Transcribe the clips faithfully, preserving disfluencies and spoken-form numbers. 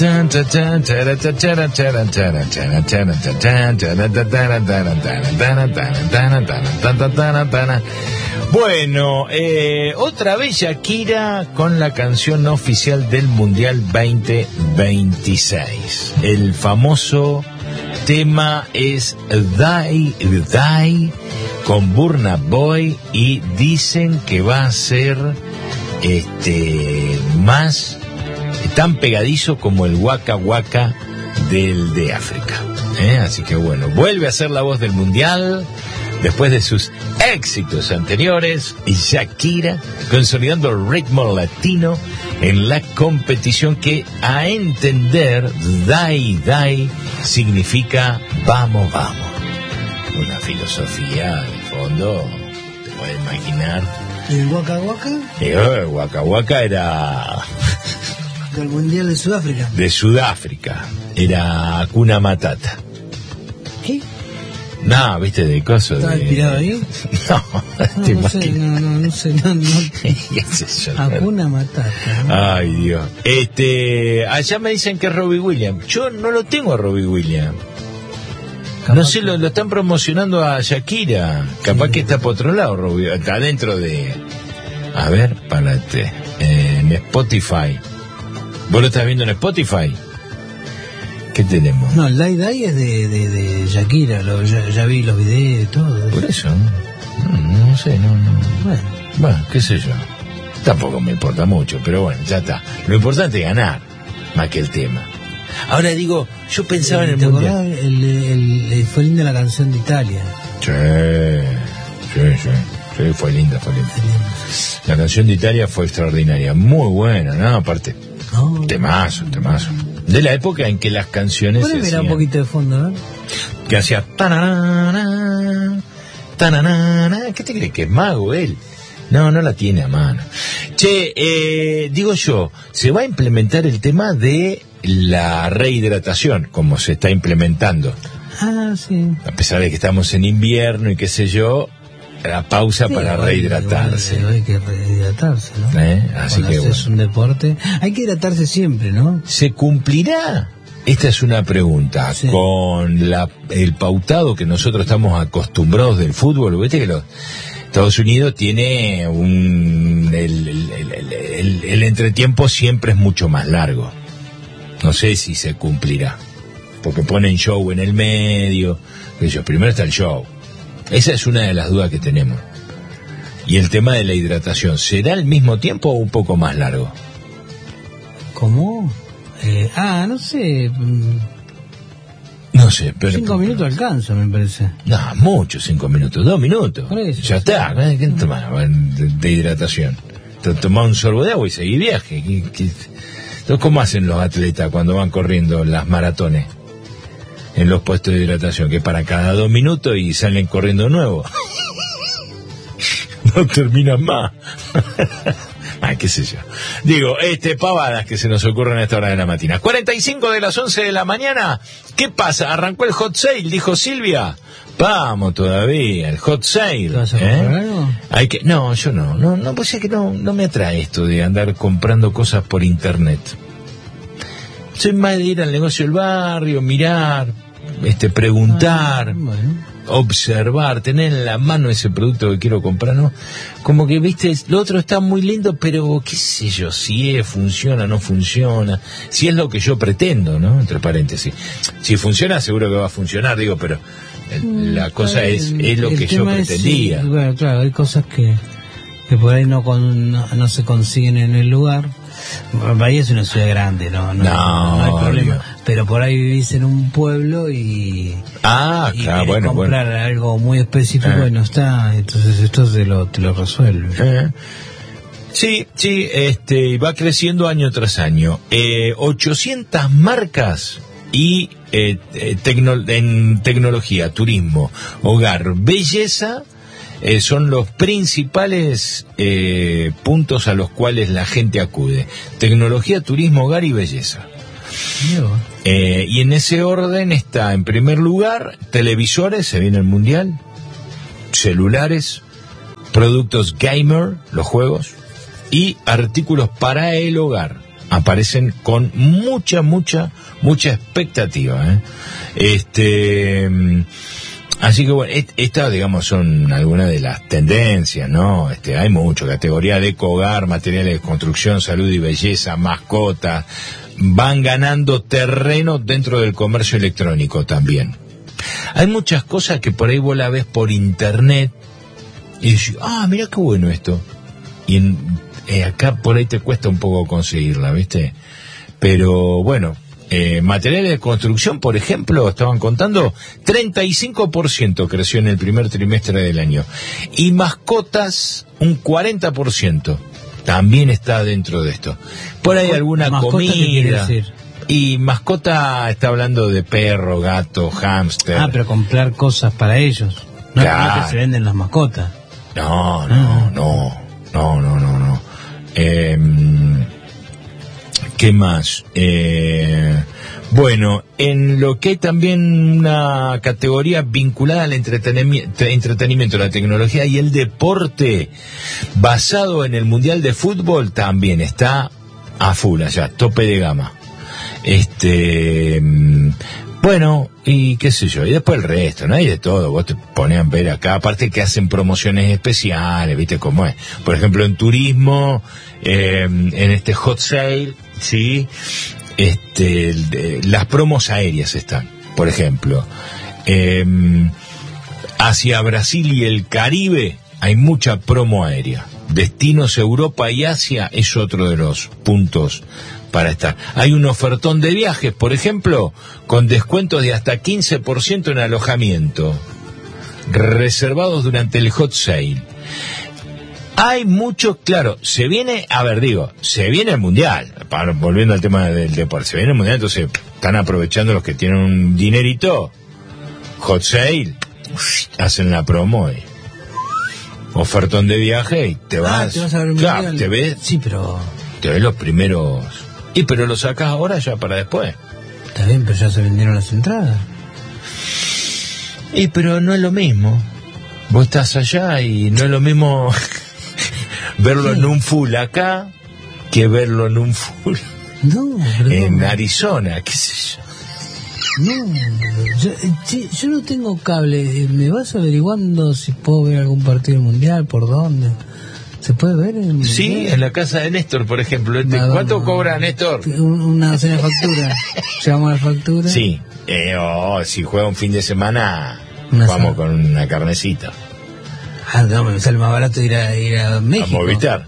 Bueno, eh, otra vez Shakira con la canción oficial del Mundial veinte veintiséis. El famoso tema es Die Die con Burna Boy, y dicen que va a ser este más tan pegadizo como el Waka Waka del de África, ¿eh? Así que bueno, vuelve a ser la voz del Mundial después de sus éxitos anteriores, y Shakira consolidando el ritmo latino en la competición, que a entender Die Die significa vamos, vamos. Una filosofía de fondo, te puedes imaginar. ¿Y el Waka Waka? El Waka Waka era del Mundial de Sudáfrica. De Sudáfrica. Era Hakuna Matata. ¿Qué? No, viste, de coso. ¿Estaba de... inspirado ahí? No, no, te no sé, no, no, no sé, no, no. ¿Qué sé yo? Hakuna Matata, ¿no? Ay, Dios. Este, allá me dicen que es Robbie Williams. Yo no lo tengo a Robbie Williams. Capaz no sé, lo, lo están promocionando a Shakira. Capaz sí, que está por otro lado, Robbie. Está dentro de... A ver, párate. Eh, en Spotify. ¿Vos lo estás viendo en Spotify? ¿Qué tenemos? No, el Die Die es de, de, de Shakira. Lo, ya, ya vi los videos y todo. Por eso. No, no, no sé, no, no. Bueno. Bueno, qué sé yo. Tampoco me importa mucho, pero bueno, ya está. Lo importante es ganar, más que el tema. Ahora digo, yo pensaba en el Mundial. El, el, el, fue linda la canción de Italia. Sí, sí, sí, sí, fue linda, fue linda. La canción de Italia fue extraordinaria, muy buena, ¿no? Aparte, no, temazo, temazo. De la época en que las canciones se hacían... un poquito de fondo, ¿no? Que hacía... Tananana, tananana. ¿Qué te crees que es mago él? No, no la tiene a mano. Che, eh, digo yo, se va a implementar el tema de la rehidratación, como se está implementando. Ah, sí. A pesar de que estamos en invierno y qué sé yo, la pausa sí, para rehidratarse. Hay, hay que rehidratarse, ¿no? ¿Eh? Así que bueno. Es un deporte. Hay que hidratarse siempre, ¿no? ¿Se cumplirá? Esta es una pregunta. Sí. Con la, el pautado que nosotros estamos acostumbrados del fútbol, ¿viste que los Estados Unidos tiene un el, el, el, el, el entretiempo siempre es mucho más largo? No sé si se cumplirá, porque ponen show en el medio. Ellos, primero está el show. Esa es una de las dudas que tenemos. Y el tema de la hidratación, ¿será al mismo tiempo o un poco más largo? ¿Cómo? Eh, ah, no sé. No sé, pero... Cinco minutos alcanza, me parece. No, mucho, cinco minutos, dos minutos. Eso, ya está, ¿qué tomás de, de hidratación? Tomás un sorbo de agua y seguí viaje. ¿Qué, qué? Entonces, ¿cómo hacen los atletas cuando van corriendo las maratones? En los puestos de hidratación, que para cada dos minutos y salen corriendo de nuevo. No terminan más. Ay, qué sé yo. Digo, este, pavadas que se nos ocurren a esta hora de la mañana. cuarenta y cinco de las once de la mañana. ¿Qué pasa? Arrancó el hot sale, dijo Silvia. Vamos todavía, el hot sale. ¿Te vas a comprar ¿eh? algo? Hay que, no, yo no, no, no, pues es que no, no me atrae esto de andar comprando cosas por internet. Soy más de ir al negocio del barrio, mirar, este, preguntar, ah, bueno. observar, tener en la mano ese producto que quiero comprar, ¿no? Como que, viste, lo otro está muy lindo, pero qué sé yo, si es, funciona, no funciona, si es lo que yo pretendo, ¿no? Entre paréntesis. Si funciona, seguro que va a funcionar, digo, pero el, la cosa el, es, es lo que yo pretendía. Es, bueno, claro, hay cosas que, que por ahí no, con, no, no se consiguen en el lugar. Bahía es una ciudad grande, no, no, no, no hay problema. Dios. Pero por ahí vivís en un pueblo y, ah, y claro, bueno, comprar bueno. algo muy específico eh. y no está, entonces esto te lo, te lo resuelve. Eh. Sí, sí, este, va creciendo año tras año. Eh, ochocientas marcas y eh, eh, tecno, en tecnología, turismo, hogar, belleza. Eh, son los principales eh, puntos a los cuales la gente acude. Tecnología, turismo, hogar y belleza. Eh, y en ese orden está, en primer lugar, televisores, se viene el mundial, celulares, productos gamer, los juegos, y artículos para el hogar. aparecen con mucha, mucha, mucha expectativa, ¿eh? Este, así que bueno, estas, digamos, son algunas de las tendencias, ¿no? Este, hay mucho, categoría de eco-hogar, materiales de construcción, salud y belleza, mascotas, van ganando terreno dentro del comercio electrónico también. Hay muchas cosas que por ahí vos la ves por internet y dices, ah, mirá qué bueno esto. Y en, eh, acá por ahí te cuesta un poco conseguirla, ¿viste? Pero bueno, eh, materiales de construcción, por ejemplo, estaban contando, treinta y cinco por ciento creció en el primer trimestre del año. Y mascotas, un cuarenta por ciento. También está dentro de esto. Por ahí alguna comida. Y mascota está hablando de perro, gato, hámster. Ah, pero comprar cosas para ellos. No, claro. No que se venden las mascotas. No, no, ah. no, no, no, no, no. Eh, ¿Qué más? Eh, bueno, en lo que hay también una categoría vinculada al entretenimiento, entretenimiento, la tecnología y el deporte, basado en el Mundial de Fútbol, también está a full allá, tope de gama. Este, bueno, y qué sé yo, y después el resto, no hay de todo, vos te pones a ver acá, aparte que hacen promociones especiales, viste cómo es, por ejemplo en turismo, eh, en este hot sale, sí, este, de, las promos aéreas están, por ejemplo, eh, hacia Brasil y el Caribe hay mucha promo aérea, destinos Europa y Asia es otro de los puntos para estar. Hay un ofertón de viajes, por ejemplo, con descuentos de hasta quince por ciento en alojamiento, reservados durante el hot sale. Hay mucho, claro, se viene, a ver, digo, se viene el Mundial, para, volviendo al tema del deporte, se viene el Mundial, entonces están aprovechando los que tienen un dinerito, hot sale, hacen la promo y ofertón de viaje y te vas, ah, te vas a ver claro, mundial. te ves, sí, pero te ves los primeros. Y pero lo sacás ahora ya para después. Está bien, pero ya se vendieron las entradas. Y pero no es lo mismo. Vos estás allá y no es lo mismo verlo sí. en un full acá que verlo en un full no, en no. Arizona, qué sé yo. No, yo, yo no tengo cable. ¿Me vas averiguando si puedo ver algún partido mundial? ¿Por dónde? ¿Se puede ver en el Sí, mundial? En la casa de Néstor, por ejemplo. No, ¿Cuánto no, cobra Néstor? Una docena de factura. ¿Llevamos la factura? Sí. Eh, oh, si juega un fin de semana, una vamos sal. Con una carnecita. Ah, no, me sale más barato ir a, ir a México. A Movistar.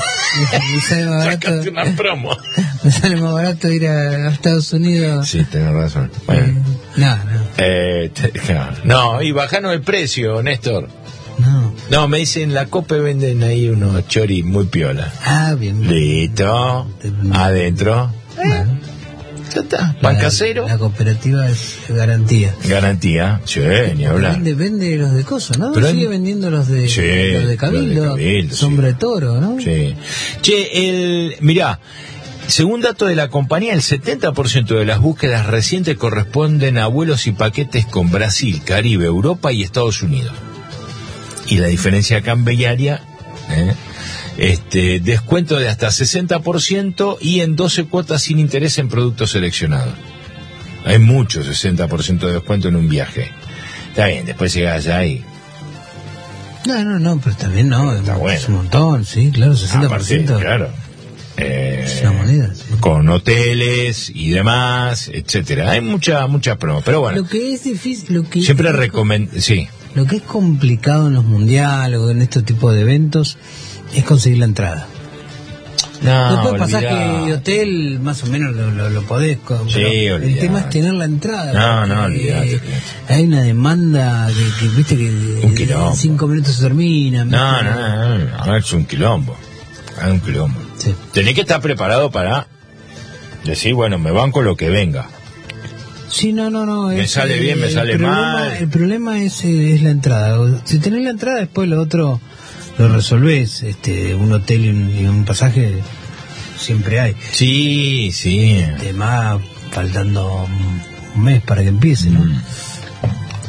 Me sale más barato. Sacaste una promo. Me sale más barato ir a, a Estados Unidos. Sí, tenés razón. Bueno. Eh, no, no. Eh, te, no, y bajanos el precio, Néstor. No. No, me dicen, la Cope venden ahí unos choris muy piola. Ah, bien. Listo. Bien. Adentro. Bueno. Ya está. Pan casero. La cooperativa es garantía. Garantía. Sí, ni hablar. Vende, vende los de cosas, ¿no? Pero sigue en... vendiendo los de, sí, los de Cabildo. Los de Cabildo Sombra sí. de Toro, ¿no? Sí. Che, el... mirá. Según datos de la compañía, el setenta por ciento de las búsquedas recientes corresponden a vuelos y paquetes con Brasil, Caribe, Europa y Estados Unidos. Y la diferencia cambiaria, ¿eh? este, descuento de hasta sesenta por ciento y en doce cuotas sin interés en productos seleccionados. Hay mucho sesenta por ciento de descuento en un viaje. Está bien, después llegas allá y... No, no, no, pero también no, está es bueno. Un montón, sí, claro, sesenta por ciento. Aparte, claro. Eh, es una moneda, sí. Con hoteles y demás, etcétera. Hay mucha, mucha promo, pero bueno. Lo que es difícil, lo que siempre recomiendo, sí. Lo que es complicado en los mundiales o en este tipo de eventos es conseguir la entrada. No, después pasaje y hotel, más o menos lo, lo, lo podés. Sí, el tema es tener la entrada. No, no, olvidate. Eh, hay una demanda que, que viste que un quilombo. En cinco minutos se termina. No, no, no, no, no, es un quilombo. Es un quilombo. Sí. Tenés que estar preparado para decir, bueno, me banco lo que venga. Sí, no, no, no. Me es, sale bien, me sale problema, mal. El problema es, es la entrada. Si tenés la entrada, después lo otro lo resolvés. Este, un hotel y un, y un pasaje siempre hay. Sí, sí. Este, más faltando un mes para que empiece, ¿no? Mm.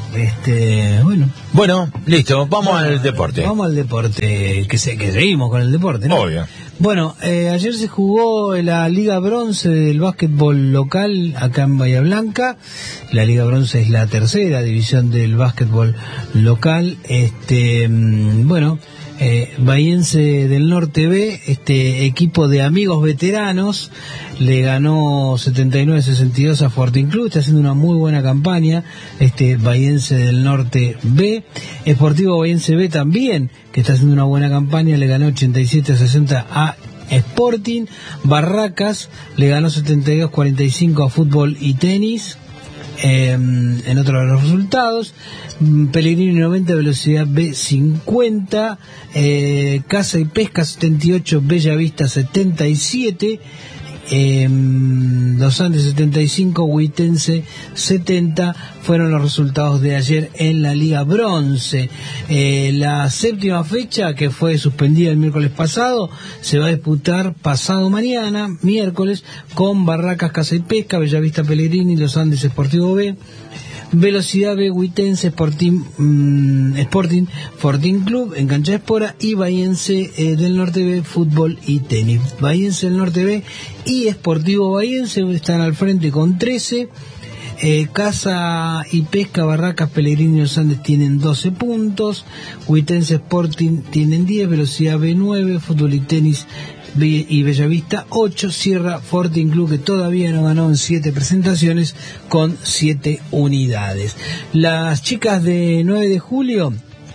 este, bueno. Bueno, listo, vamos bueno, al deporte. Vamos al deporte, que, se, que seguimos con el deporte, ¿no? Obvio. Bueno, eh, ayer se jugó la Liga Bronce del básquetbol local acá en Bahía Blanca. La Liga Bronce es la tercera división del básquetbol local. Este, bueno, eh, Bahiense del Norte B, este equipo de amigos veteranos, le ganó setenta y nueve a sesenta y dos a Sporting Club. Está haciendo una muy buena campaña este Bahiense del Norte B. Sportivo Bahiense B también, que está haciendo una buena campaña, le ganó ochenta y siete a sesenta a Sporting. Barracas le ganó setenta y dos a cuarenta y cinco a Fútbol y Tenis. Eh, en otro de los resultados, Pellegrini noventa, Velocidad B cincuenta, eh, Caza y Pesca setenta y ocho, Bella Vista setenta y siete, eh, Los Andes setenta y cinco, Huitense setenta. Fueron los resultados de ayer en la Liga Bronce. Eh, la séptima fecha, que fue suspendida el miércoles pasado, se va a disputar pasado mañana, miércoles, con Barracas, Caza y Pesca, Bellavista Pellegrini, Los Andes Sportivo B, Velocidad B Huitense, Sporting, mmm, Sporting Fortín Club en Cancha de Espora, y Bahiense eh, del Norte B, Fútbol y Tenis. Bahiense del Norte B y Sportivo Bahiense están al frente con trece. Eh, Caza y Pesca, Barracas, Pellegrini y Los Andes tienen doce puntos, Huitense Sporting tienen diez, Velocidad B nueve, Fútbol y Tenis y Bellavista ocho, cierra Sporting Club, que todavía no ganó en siete presentaciones, con siete unidades. Las chicas de nueve de julio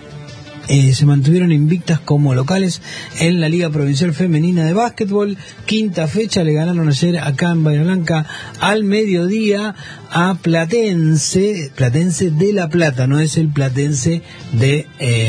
Eh, se mantuvieron invictas como locales en la Liga Provincial Femenina de Básquetbol. Quinta fecha, le ganaron ayer acá en Bahía Blanca al mediodía a Platense, Platense de La Plata, no es el Platense de eh,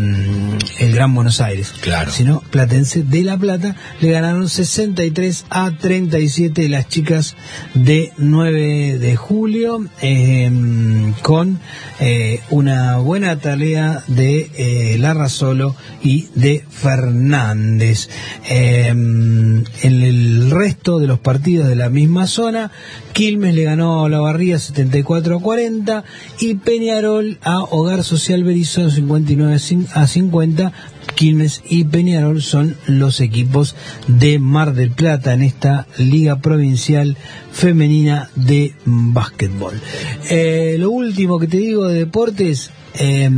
el Gran Buenos Aires, claro, sino Platense de La Plata. Le ganaron sesenta y tres a treinta y siete las chicas de nueve de julio, eh, con eh, una buena tarea de eh, Larrazolo y de Fernández. Eh, en el resto de los partidos de la misma zona, Quilmes le ganó a Olavarría setenta y cuatro a cuarenta y Peñarol a Hogar Social Berizo cincuenta y nueve a cincuenta. Quilmes y Peñarol son los equipos de Mar del Plata en esta Liga Provincial Femenina de Básquetbol. Eh, lo último que te digo de deportes, eh,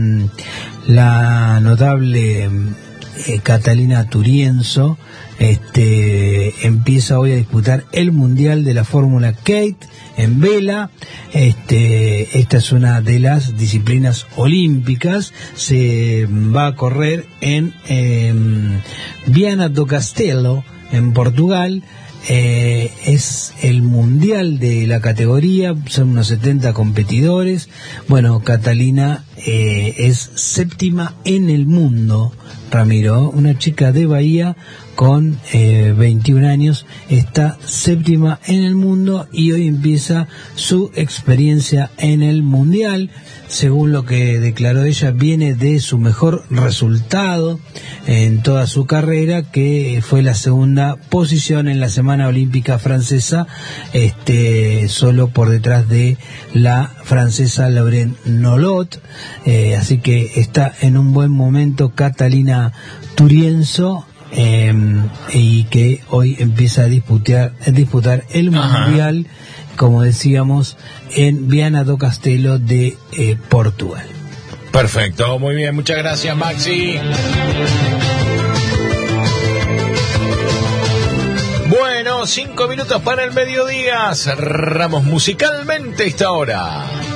la notable eh, Catalina Turienzo este, empieza hoy a disputar el Mundial de la Fórmula Kate en vela. Este, esta es una de las disciplinas olímpicas. Se va a correr en eh, Viana do Castelo, en Portugal. Eh, es el mundial de la categoría, son unos setenta competidores. Bueno, Catalina eh, es séptima en el mundo, Ramiro, una chica de Bahía con eh, veintiún años, está séptima en el mundo y hoy empieza su experiencia en el mundial. Según lo que declaró ella, viene de su mejor resultado en toda su carrera, que fue la segunda posición en la semana olímpica francesa, este, solo por detrás de la francesa Lauren Nolot. Eh, así que está en un buen momento Catalina Turienzo, eh, y que hoy empieza a disputar, a disputar el mundial, como decíamos, en Viana do Castelo de eh, Portugal. Perfecto, muy bien, muchas gracias, Maxi. Bueno, cinco minutos para el mediodía, cerramos musicalmente esta hora.